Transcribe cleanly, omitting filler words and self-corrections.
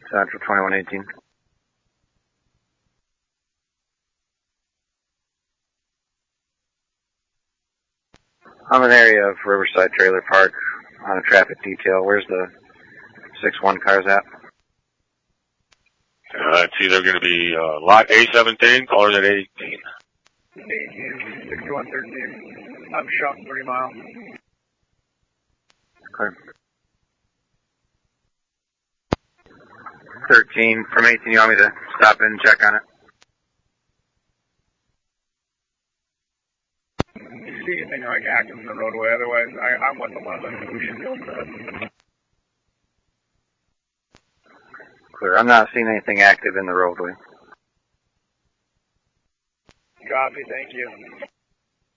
Central 2118. I'm in the area of Riverside Trailer Park on a traffic detail. Where's the 6-1 cars at? It's either going to be lot A17, callers at 18. 6113. I'm shot 3 miles. Clear. 13 from 18, you want me to stop in and check on it? You see anything like active in the roadway? Otherwise, I'm with 11. We should go for it. Clear. I'm not seeing anything active in the roadway. Copy, thank you.